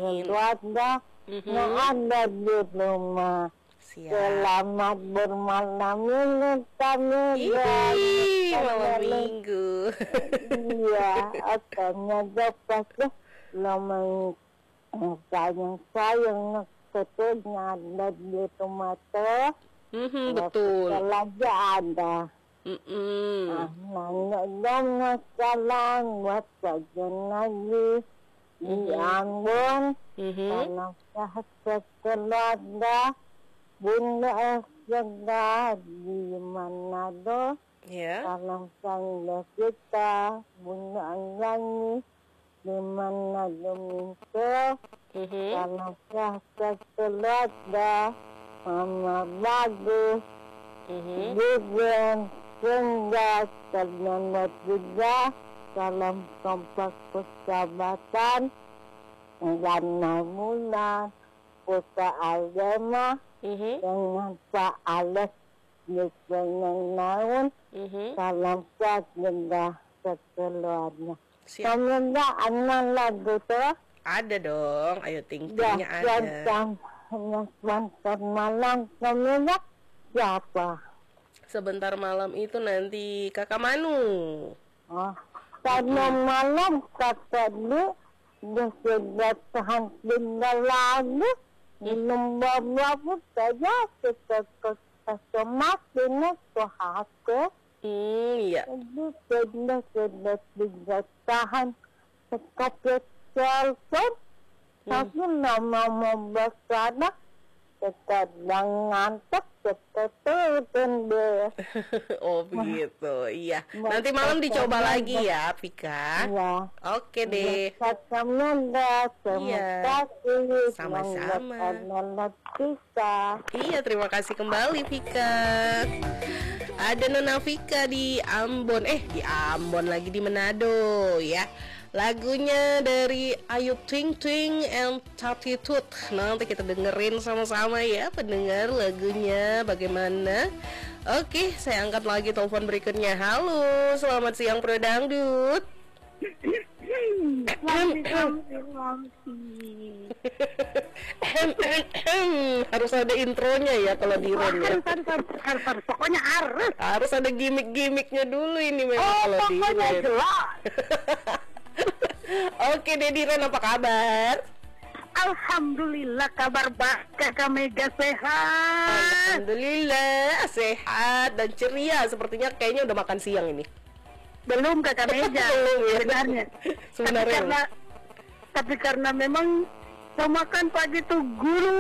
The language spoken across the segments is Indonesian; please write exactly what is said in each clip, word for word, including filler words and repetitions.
Amin. keluarga Mhm. yang ada di rumah. Siap. Selamat bermalam minggu kami. Ih, malam minggu. Iya, akhirnya dapat lama sayang sayang ketutnya ada di rumah tuh. Mhm, betul. Lagi ada. Mm-mm. Ah, nanya dong salam buat kajian lagi di Ambon. Mhm. Karena sahabat keluarga Bunda jaga di Manado. Ya. Salam sayang kita Bunda Anggani di Manado Minto. Mhm. Salam sahabat keluarga Mama Bagus, Mhm. Gugen, Sengga, Ternyata juga. Salam kompak persahabatan dan Mulan Putra Agama Mhm. dengan Pak Alex di Penang Naun. Mhm. Salam sehat juga sekeluarnya. Siap. Kamu enggak anak lagu tuh? Ada dong. Ayo Ya, ting-tingnya ada. dan hanya sebentar malam kamu enggak siapa? Sebentar malam itu nanti Kakak Manu. Oh, karena malam kata dia dia sudah tahan tinggal lagu minum babu saja kita kita makin ke hati. Hmm, iya. Jadi sudah sudah tidak tahan sekali telepon tapi nama mau bersama kita ngantuk kita turun deh. Oh begitu, iya. Nanti malam dicoba lagi ya, Vika. Ya. Oke deh. Kakamanda, terima Iya. kasih. Sama-sama. Selamat kita. Iya, terima kasih kembali Vika. Ada Nona Vika di Ambon, eh di Ambon lagi di Manado ya. Lagunya dari Ayu Ting Ting and Attitude. Nanti kita dengerin sama-sama ya pendengar lagunya bagaimana. Oke, saya angkat lagi telepon berikutnya. Halo, selamat siang Pro Dangdut. Harus ada intronya ya kalau di Ren ya. Harus, harus, harus, harus, harus, pokoknya harus. Harus ada gimmick-gimmicknya dulu ini memang Oh, kalau di pokoknya Ren. jelas. Oke Dedi Ren, apa kabar? Alhamdulillah, kabar baik, Kakak Mega sehat. Alhamdulillah sehat dan ceria. Sepertinya kayaknya udah makan siang ini. Belum Kakak Mega Belum, ya. sebenarnya. Sebenarnya Tapi karena tapi karena memang mau makan pagi tuh guru.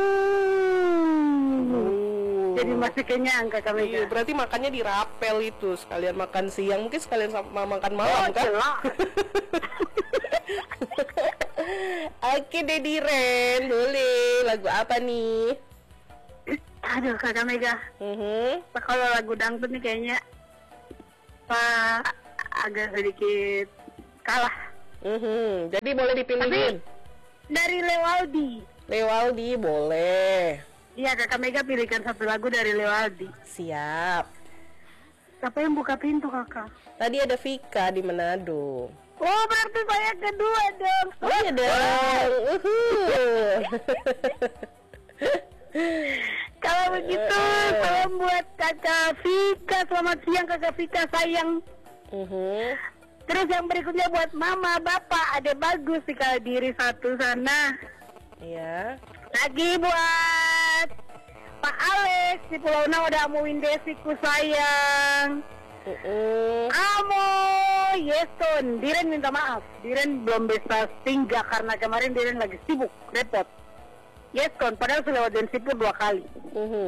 Oh. Jadi masih kenyang Kakak Mega. Iya, berarti makannya dirapel itu. Sekalian makan siang, mungkin sekalian sama makan malam Oh, kan? jelas. Oke Dedi Ren, boleh. Lagu apa nih? Aduh Kakak Mega, Mhm. kalau lagu dangdut nih kayaknya Pak agak sedikit kalah. Mhm. Jadi boleh dipilihin. Dari Lewaldi. Lewaldi boleh. Iya Kakak Mega pilihkan satu lagu dari Lewaldi. Siap. Siapa yang buka pintu Kakak? Tadi ada Vika di Manado. Oh berarti saya kedua dong. Oh iya dong. Uhuh. Kalau begitu salam buat Kakak Vika. Selamat siang Kakak Vika sayang. Mhm. Terus yang berikutnya buat Mama, Bapak, Adek Bagus di Kaladiri satu sana. Iya. Lagi buat Pak Alex di Pulau Na udah amuin desiku sayang. Mhm. Amo, Yeston, Diren minta maaf. Diren belum bisa singgah karena kemarin Diren lagi sibuk, repot. Yeston, padahal sudah lewat sibuk dua kali. Mhm.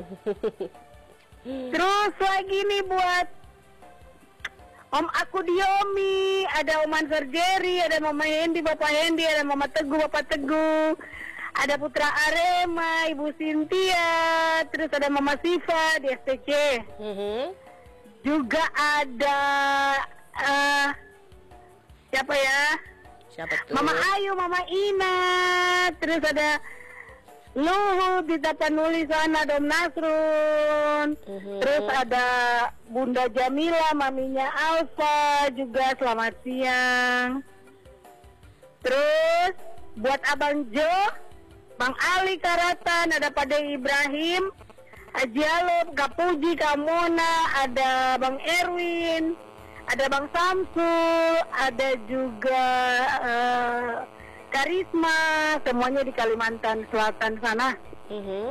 Terus lagi nih buat Om aku Diomi, ada Om Ansar Jerry, ada Mama Hendi, Bapak Hendi, ada Mama Teguh, Bapak Teguh, ada Putra Arema, Ibu Cynthia, terus ada Mama Siva di S T C. Mhm. Juga ada uh, siapa ya? Siapa tuh? Mama Ayu, Mama Ina, terus ada Luhut di Tapanuli sana, Dom Nasrun. Mhm. Terus ada Bunda Jamila, maminya Alfa juga selamat siang. Terus buat Abang Jo Bang Ali Karatan, ada Pak De Ibrahim, Haji Alop, Kak Puji, Kak Mona, ada Bang Erwin, ada Bang Samsul, ada juga uh, Karisma, semuanya di Kalimantan Selatan sana. Mhm.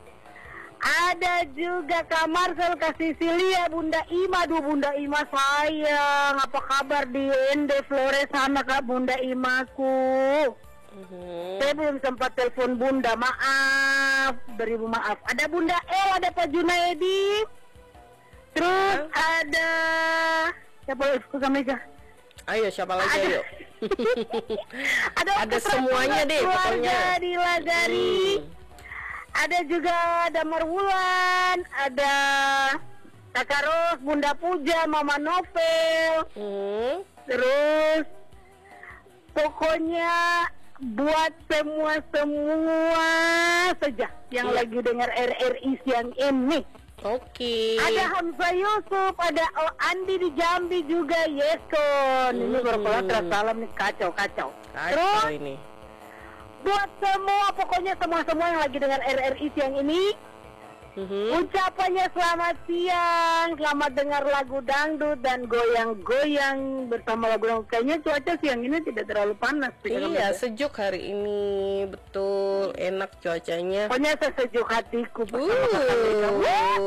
Ada juga Kak Marcel, Kak Sisilia, Bunda Ima. Duh, Bunda Ima sayang, apa kabar di Ende Flores sana Kak Bunda Imaku? Mhm. Saya belum sempat telepon Bunda, maaf, beribu maaf. Ada Bunda El, ada Pak Junaedi. Terus ada siapa lagi ke Mega? Ayo siapa lagi Ada- ayo? Ada, Ada putra semuanya putra deh, keluarga pokoknya. di Lagari. Hmm. Ada juga Damar Wulan, ada Kakak Ros, Bunda Puja, Mama Novel. Hmm. Terus pokoknya buat semua-semua saja yang Iya. lagi dengar R R I siang ini. Oke. Ada Hamzah Yusuf, ada oh, Andi di Jambi juga, Yeskon. Ini Hmm. berkolateral salam nih, kacau-kacau. Kacau Terus ini. buat semua, pokoknya semua-semua yang lagi dengar R R I siang ini, Mhm. ucapannya selamat siang, selamat dengar lagu dangdut dan goyang-goyang bersama lagu dangdut. Kayaknya cuaca siang ini tidak terlalu panas. Iya, sejuk hari ini, betul, enak cuacanya. Pokoknya sesejuk hatiku bersama kakak Mega. Uh.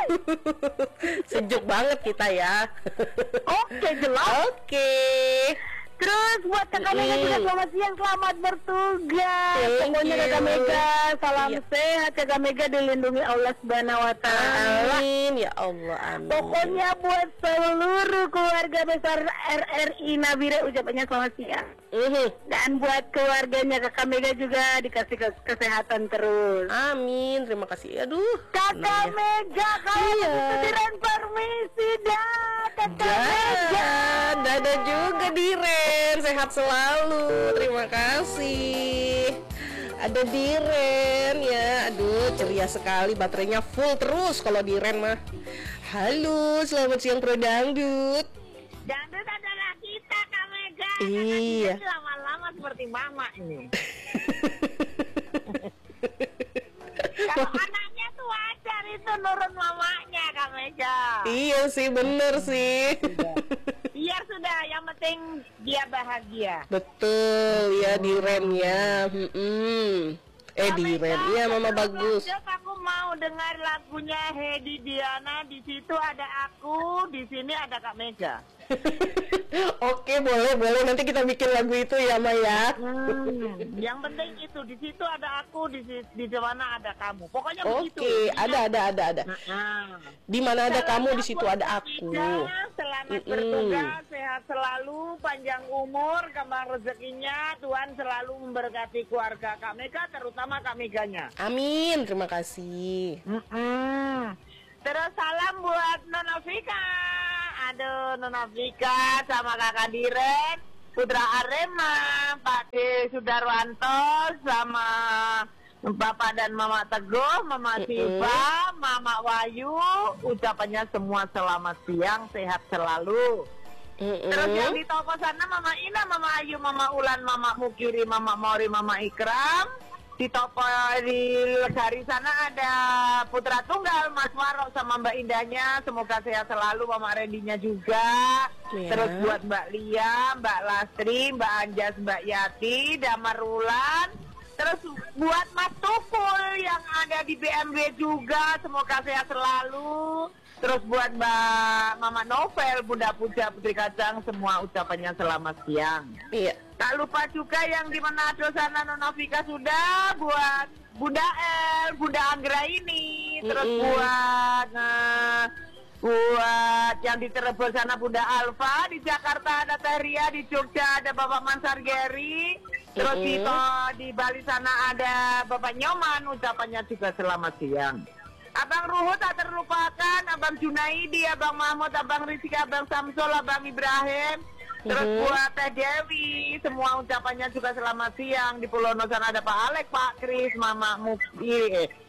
Sejuk banget kita ya. Oke, jelas. Oke. Terus buat kakak Mega Mm. juga selamat siang, selamat bertugas. Thank Pokoknya you. kakak Mega, salam Iya. sehat, kakak Mega dilindungi Allah Subhanahu Wa Taala. Amin ya Allah, amin. Pokoknya buat seluruh keluarga besar R R I Nabire ucapannya selamat siang. Mhm. Dan buat keluarganya kakak Mega juga dikasih ke- kesehatan terus. Amin, terima kasih. Aduh. Kakak senang ya. Mega, kalau Iya. begitu Diren permisi dah, kakak Mega. Dan dadah juga Diren, sehat selalu. Terima kasih. Ada Diren ya, aduh ceria sekali, baterainya full terus kalau Diren mah. Halo, selamat siang Pro Dangdut. Dangdut adalah kita, Kak Mega. Iya. Kakak lama-lama seperti mama ini. Kalau anaknya tuh wajar itu nurun mamanya, Kak Mega. Iya sih, bener sih. Biar sudah, yang penting dia bahagia. Betul ya Diren ya. Mm-mm. Eh Diren, iya Mama bagus. Besok aku mau dengar lagunya Hedi Diana. Di situ ada aku, di sini ada Kak Mega. Oke, boleh boleh nanti kita bikin lagu itu ya Maya. Hmm, yang penting itu di situ ada aku, di si- di mana ada kamu. Pokoknya begitu. Oke, ada ada ada ada. Nah, Di mana ada kamu di selamat situ buat ada Kak aku. Mega, selamat Mm-mm. bertugas, sehat selalu, panjang umur, kembang rezekinya. Tuhan selalu memberkati keluarga Kak Mega, terutama Kak Meganya. Amin, terima kasih. Mm-mm. Terus salam buat Nona Vika. Aduh, Nona Vika sama kakak Diren, Putra Arema, Pak D Sudarwanto, sama Bapak dan Mama Teguh, Mama Mm-mm. Siva, Mama Wayu. Ucapannya semua selamat siang, sehat selalu. Mm-mm. Terus yang di toko sana Mama Ina, Mama Ayu, Mama Ulan, Mama Mukiri, Mama Mori, Mama Ikram. Di toko di Legari sana ada putra tunggal Mas Waro sama Mbak Indahnya, semoga sehat selalu. Mama Rendinya juga. Ya. Terus buat Mbak Lia, Mbak Lastri, Mbak Anjas, Mbak Yati, Damar Wulan. Terus buat Mas Tukul yang ada di B M W juga, semoga sehat selalu. Terus buat Mbak Mama Novel, Bunda Puja, Putri Kacang, semua ucapannya selamat siang. Iya. Tak lupa juga yang di Manado sana Nona Vika sudah, buat Bunda El, Bunda Anggra ini, terus Mm-mm. buat eh, buat yang di Cirebon sana Bunda Alfa, di Jakarta ada Teria, di Jogja ada Bapak Mansar Geri, terus di, Mm-mm. to- di Bali sana ada Bapak Nyoman, ucapannya juga selamat siang. Abang Ruhut tak terlupakan, Abang Junaidi, Abang Mahmud, Abang Rizky, Abang Samsul, Abang Ibrahim. Terus Mhm. buat Teh Dewi, semua ucapannya juga selamat siang. Di Pulau Nusa ada Pak Alek, Pak Kris, Mama Muki, eh,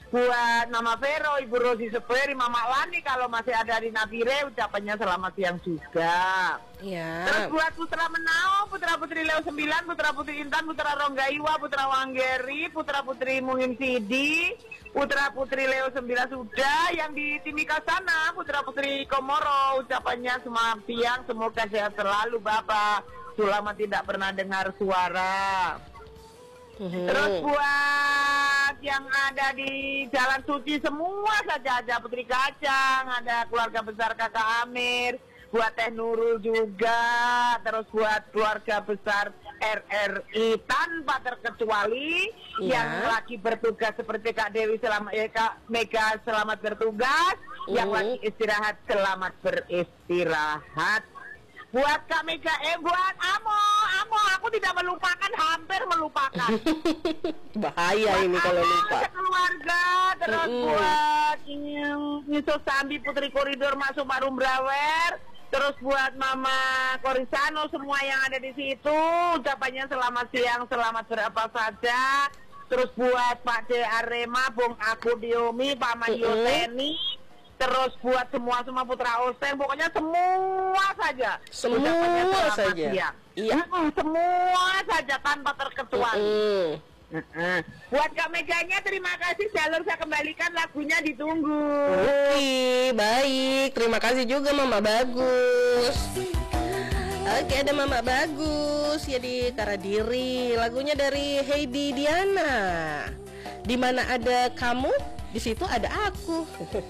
buat Mama Vero, Ibu Rosi Seperi, Mama Lani kalau masih ada di Nabire, ucapannya selamat siang juga. Ya. Terus buat Putra Menao, Putra Putri Leo sembilan, Putra Putri Intan, Putra Rongga Iwa, Putra Wanggeri, Putra Putri Muhim Sidi, Putra Putri Leo sembilan sudah, yang di Timika sana, Putra Putri Komoro, ucapannya selamat siang, semoga sehat selalu Bapak, selama tidak pernah dengar suara. Mhm. Terus buat yang ada di Jalan Suci semua saja, ada Putri Kacang, ada keluarga besar Kakak Amir, buat Teh Nurul juga, terus buat keluarga besar R R I tanpa terkecuali, Ya. yang lagi bertugas seperti Kak Dewi selamat, ya Kak Mega selamat bertugas, yang Mhm. lagi istirahat selamat beristirahat. Buat Kak Mega, eh buat Amo, Amo, aku tidak melupakan, hampir melupakan. Bahaya ini Buat kalau Amo, lupa. sekeluarga, terus Mm-mm. buat Nyusul Sambi Putri Koridor masuk Marum Brawer, terus buat Mama Korisano semua yang ada di situ, ucapannya selamat siang, selamat berapa saja. Terus buat Pak D Arema, Bung Aku Diomi, Pak Madio Mm-mm. Teni, terus buat semua semua putra Oseng, pokoknya semua saja. Semua Ucapannya selamat saja. siang. Iya. Mm-mm, semua saja tanpa terkecuali. Mm-mm. Mm-mm. Buat Kak Meganya terima kasih, jalur saya kembalikan, lagunya ditunggu. Oke, baik. Terima kasih juga Mama Bagus. Oke, ada Mama Bagus ya di Karadiri. Lagunya dari Heidi Diana. Di mana ada kamu, di situ ada aku.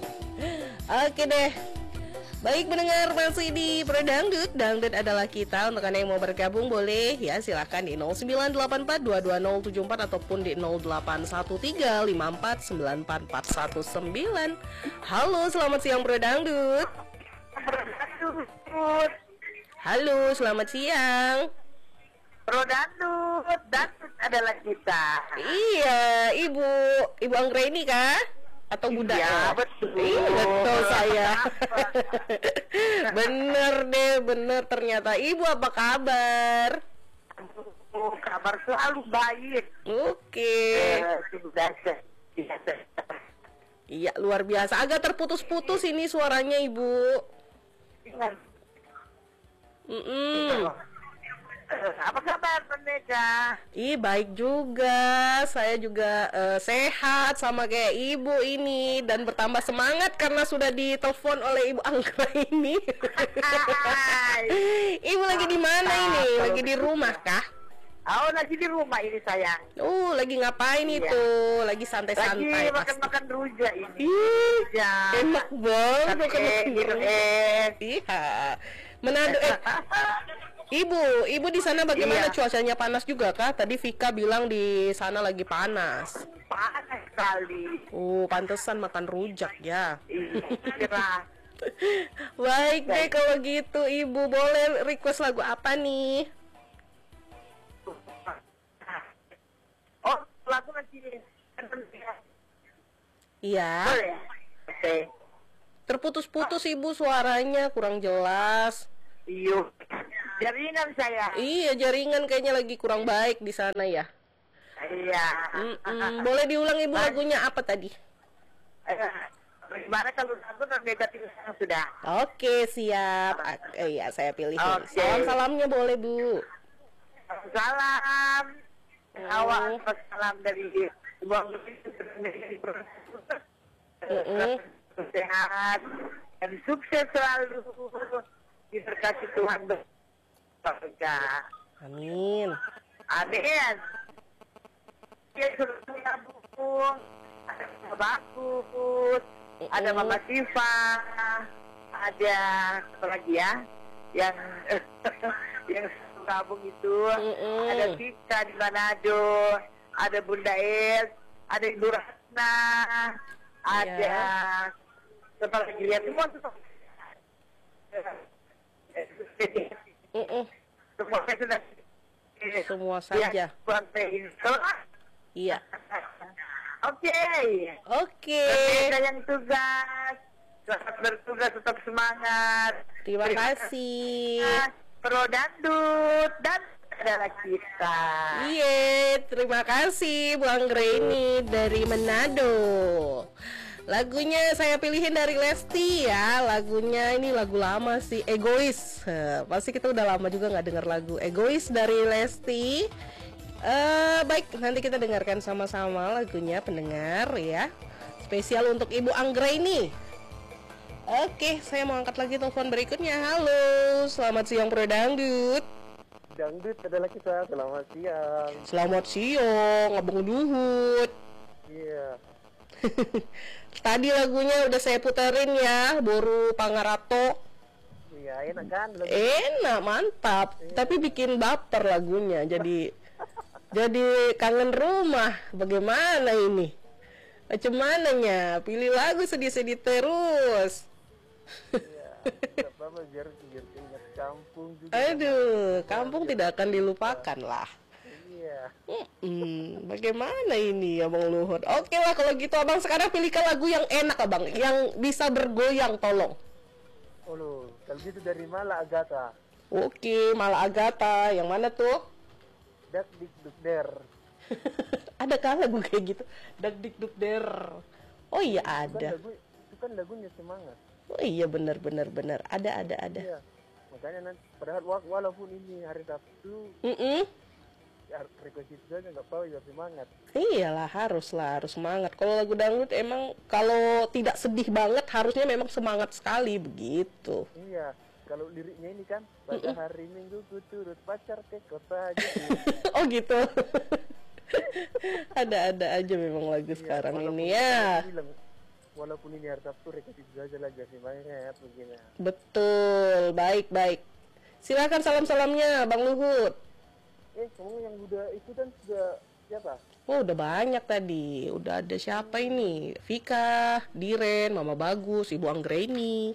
Oke deh. Baik pendengar, masih di Pro Dangdut. Dangdut adalah kita. Untuk Anda yang mau bergabung boleh ya, silakan di nol sembilan delapan empat dua dua nol tujuh empat ataupun di nol delapan satu tiga lima empat sembilan empat empat satu sembilan. Halo, selamat siang Pro Dangdut. Halo, selamat siang. Pro Dangdut, Dangdut adalah kita. Iya, Ibu Ibu Anggreni kah? Atau Bunda? Iya, ya? betul. Iya, betul saya. Kenapa? Bener deh, bener ternyata. Ibu apa kabar? Oh, kabar selalu baik. Oke. Eh, sudah se- biasa. Iya, luar biasa. Agak terputus-putus ini suaranya, Ibu. Mm-mm. Eh, Apa kabar, Pendeka? Ih, baik juga. Saya juga eh, sehat sama kayak Ibu ini dan bertambah semangat karena sudah ditelepon oleh Ibu Anggra ini. Hai. Ibu lagi di mana ini? Lagi di rumah kah? Oh, lagi di rumah ini sayang. Uh, lagi ngapain Iya. itu? Lagi Lagi santai-santai. pasti. makan-makan rujak ini. Ih, Ya. enak banget Makan makan es, minum es. Iya. Manado eh Ibu, Ibu di sana bagaimana Iya. cuacanya, panas juga kah? Tadi Vika bilang di sana lagi panas. Panas sekali. Oh, pantesan makan rujak ya. Iya. Baik deh kalau gitu, Ibu boleh request lagu apa nih? Oh, lagu nanti. Iya. Boleh. Oke. Terputus-putus Ibu suaranya kurang jelas. Iya. Jaringan saya. Iya, jaringan kayaknya lagi kurang baik di sana ya. Iya. Mm-mm. Boleh diulang Ibu lagunya apa tadi? Eh, Gimana kalau lagu non negatif sudah? Oke, siap. Ah, eh, iya, saya pilih. nih. Oke. Salam-salamnya boleh, Bu. Salam. Oh. Awal salam dari Bang Mm-mm. sehat dan sukses selalu, diberkati Tuhan berkah. Amin. Amin. Ya sudah nabung, ada Mama Bagus, ada Mama Siva, ada apa lagi ya, yang yang gabung itu, Mm-mm. ada Vika di Manado, ada Bunda Es, ada Ibu Ratna, ada apa lagi lihat semua semua. Mm-mm. Semua sudah Semua saja. ya, sampai Iya. Oke. Oke. Ada yang tugas, selamat bertugas, tetap semangat. Terima kasih. Pro Dangdut dan adalah kita. Iya, terima kasih Bu Anggreni dari Manado. Lagunya saya pilihin dari Lesti ya. Lagunya ini lagu lama sih, Egois. Heh, pasti kita udah lama juga nggak dengar lagu Egois dari Lesti. Uh, baik, nanti kita dengarkan sama-sama lagunya pendengar ya. Spesial untuk Ibu Anggreni. Oke, saya mau angkat lagi telepon berikutnya. Halo, selamat siang Pro Dangdut. Dangdut adalah kita, selamat siang. Selamat siang, Abang Luhut. Iya. Tadi lagunya udah saya puterin ya, Boru Pangarato. Iya, enak kan? Lagu Enak, mantap. Iya. Tapi bikin baper lagunya, jadi jadi kangen rumah. Bagaimana ini? Macam mananya? Pilih lagu sedih-sedih terus. Iya, tidak apa-apa, biar biar ingat kampung juga. Aduh, kampung tidak akan dilupakan lah. Iya. Hmm, bagaimana ini Abang Luhut? Oke lah kalau gitu Abang sekarang pilihkan lagu yang enak Abang, yang bisa bergoyang tolong. Oh loh, kalau gitu dari Mala Agatha. Oke, Mala Agatha, yang mana tuh? Dak dik duk der. Ada kan lagu kayak gitu? Dak dik duk der. Oh iya ada. Itu kan, lagu, itu kan lagunya semangat. Oh iya benar benar benar. Ada ada ada. Iya. Makanya nanti padahal walaupun ini hari Sabtu, mm -mm. ya frekuensi saja nggak apa-apa, ya semangat. Iyalah, haruslah, harus semangat. Kalau lagu dangdut emang kalau tidak sedih banget harusnya memang semangat sekali begitu. Iya. Kalau liriknya ini kan pada mm -mm. hari Minggu ku turut pacar ke kota gitu. Oh gitu. Ada-ada aja memang lagu iya, sekarang ini ya. Bilang, walaupun ini hari Sabtu, rekasi saja lagi semangat begini. Betul, baik-baik. Silakan salam-salamnya Bang Luhut. Eh, kamu yang udah itu kan sudah siapa? Oh, udah banyak tadi. Udah ada siapa ini? Vika, Diren, Mama Bagus, Ibu Anggreni.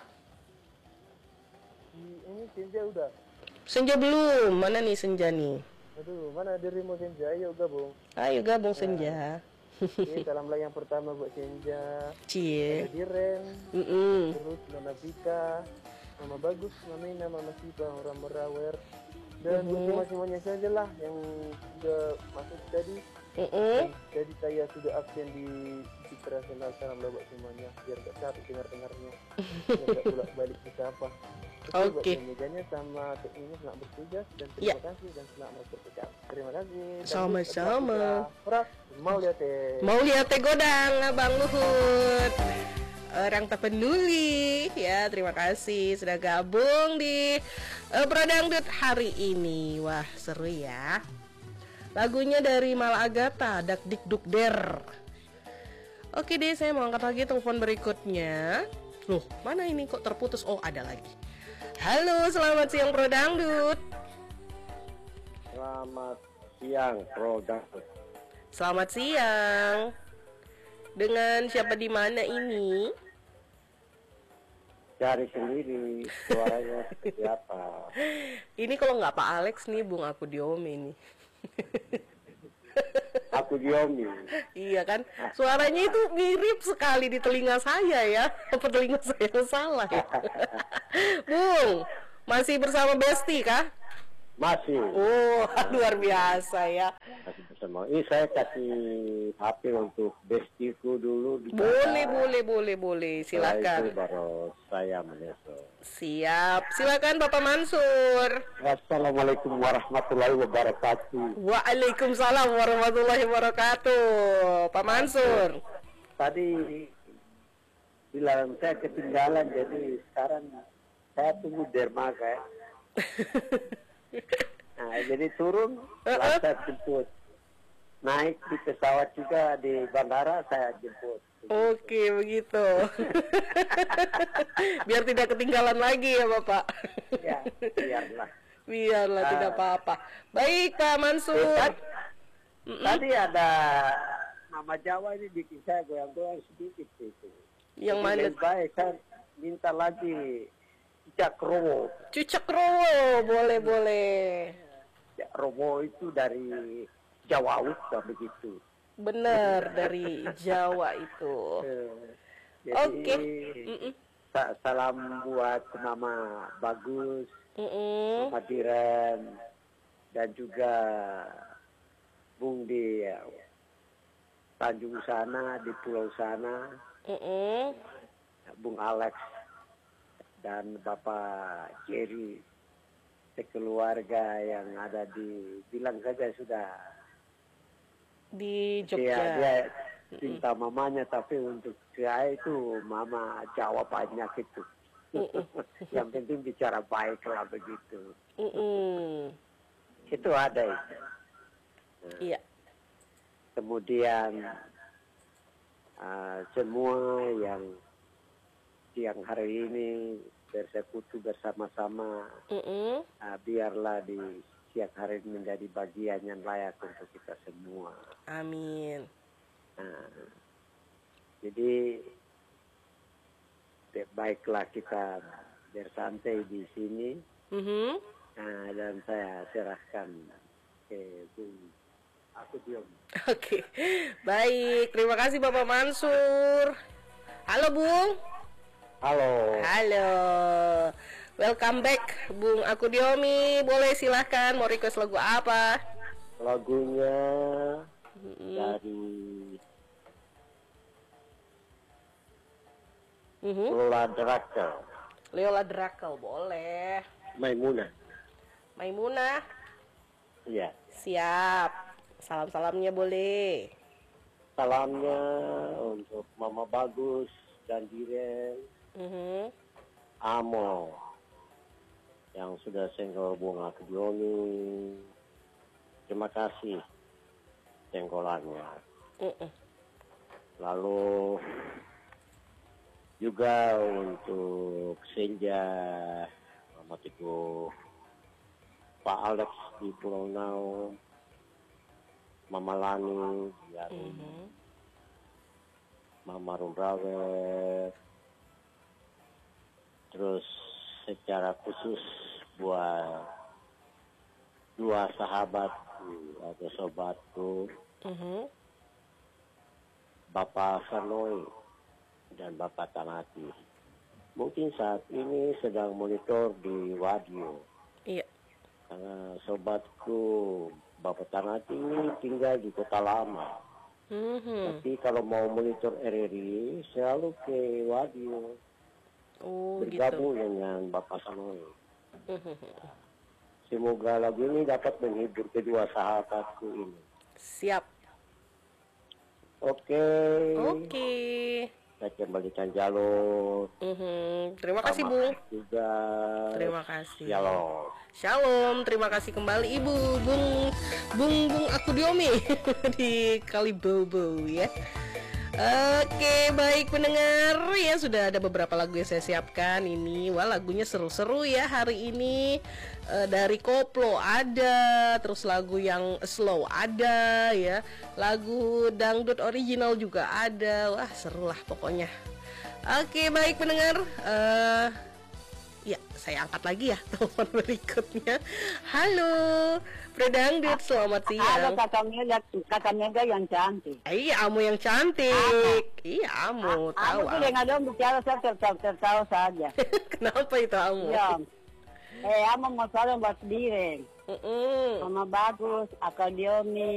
Ini Senja udah. Senja belum. Mana nih Senja nih? Aduh, mana dirimu Senja? Ayo gabung. Ayo gabung Senja. Ini salamlah yang pertama buat Senja. Cie. Diren. Mm -mm. Terus Nona Vika, Mama Bagus, Mama Ina, Mama Sipa, orang Merawer. Dan mm -hmm. semuanya saja lah yang sudah masuk tadi. Mm -hmm. Jadi saya sudah absen di Citra Nasional. Salam buat semuanya biar gak capek dengar-dengarnya. Biar gak bolak balik kita apa. Oke. Okay. Buat penjaganya sama tekniknya selamat bertugas dan terima yeah. kasih dan selamat bertugas. Terima kasih. Sama-sama. Mau lihat teh. Mau lihat teh godang Abang Luhut. Orang terpeduli ya, terima kasih sudah gabung di uh, Pro Dangdut hari ini. Wah, seru ya. Lagunya dari Mala Agatha, Dak Dik Duk Der. Oke deh, saya mau angkat lagi telepon berikutnya. Loh, mana ini kok terputus? Oh, ada lagi. Halo, selamat siang Pro Dangdut. Selamat siang Pro Dangdut. Selamat siang. Dengan siapa di mana ini? Cari sendiri suaranya seperti apa. Ini kalau nggak Pak Alex nih, Bung Aku Diomi nih. Aku Diomi. Iya kan, suaranya itu mirip sekali di telinga saya ya. Apa telinga saya salah ya? Bung, masih bersama Besti kah? Masih. Oh, luar biasa ya. Masih bersama. Ini saya kasih H P untuk Bestiku dulu. Boleh, boleh, boleh, boleh. Silakan. Itu baru saya menyusul. Siap. Silakan Bapak Mansur. Assalamualaikum warahmatullahi wabarakatuh. Waalaikumsalam warahmatullahi wabarakatuh. Pak Mansur. Tadi bilang saya ketinggalan, jadi sekarang saya tunggu dermaga ya. Nah, jadi turun, uh-uh. saya jemput. Naik di pesawat juga di bandara, saya jemput. Oke, begitu. Biar tidak ketinggalan lagi ya, Bapak. Ya, biarlah. Biarlah, uh, tidak apa-apa. Baik, Pak Mansur. Tadi, tadi ada nama Jawa ini bikin saya goyang-goyang sedikit itu. Yang mana? Baik, saya minta lagi Cucak Rowo. Cucak Rowo, boleh boleh. Cucak Rowo itu dari Jawa Utara begitu. Benar, dari Jawa itu. Oke. Okay. Sa salam buat Mama Bagus, mm -mm. Mama Diren, dan juga Bung di uh, Tanjung sana, di Pulau sana, Mm-mm. Bung Alex dan Bapak Jerry, sekeluarga yang ada di, bilang saja sudah Di dia, Jogja. dia cinta mamanya, tapi untuk saya itu mama Jawa banyak itu. Yang penting bicara baik lah begitu. Mm-mm. Itu ada itu. Nah, Iya. kemudian uh, semua yang siang hari ini bersekutu bersama-sama, Mm-mm. uh, biarlah di siang hari ini menjadi bagian yang layak untuk kita semua. Amin. Nah, jadi baiklah kita bersantai di sini. Mhm. Nah, dan saya serahkan ke Bung Aku Diom. Oke, baik. Terima kasih Bapak Mansur. Halo Bung. Halo. Halo. Welcome back Bung Aku Diomi. Boleh silahkan mau request lagu apa? Lagunya Mm-mm. dari Mhm. Lola Drakel, Leola Drakel, boleh. Maimunah. Maimunah, Iya. siap. Salam-salamnya boleh. Salamnya untuk Mama Bagus dan Diren, Mhm. Amo yang sudah senggol Bung Aku Diomi. Terima kasih senggolannya. Mm-mm. Lalu juga untuk Senja, Mama Teguh, Pak Alex di Pulau Nau, Mama Lani, Yari, Mhm. Mama Rumrawet, terus secara khusus buat dua sahabat atau sobatku, Mhm. Bapak Sanoi dan Bapak Tanati. Mungkin saat ini sedang monitor di Wadio. Iya. Karena sobatku Bapak Tanati ini tinggal di Kota Lama. Mhm. Tapi kalau mau monitor R R I selalu ke Wadio. Oh, gitu. Bergabung dengan Bapak Sanoi. Mhm. Semoga lagu ini dapat menghibur kedua sahabatku ini. Siap. Oke. Oke. Saya kembalikan jalur. Mhm. Terima kasih Selamat Bung. juga. Terima kasih. Shalom. Shalom, terima kasih kembali Ibu Bung Bung Bung Aku Diomi di Kalibobo ya. Oke, baik pendengar ya, sudah ada beberapa lagu yang saya siapkan ini. Wah, lagunya seru-seru ya hari ini. E, dari koplo ada, terus lagu yang slow ada ya. Lagu dangdut original juga ada. Wah, seru lah pokoknya. Oke, baik pendengar. Eh Ya, saya angkat lagi ya telepon berikutnya. Halo, Predangdut, selamat Halo siang. kakak Mega, kakak Mega yang cantik. Iya, Amu yang cantik. Iya, Amu, tahu. Aku tuh dengan dong bicara saya tertawa tertawa saja. Kenapa itu Amu? Ya, eh, Amo mau salam buat Diren, Mm-mm. Mama Bagus, Akadiomi,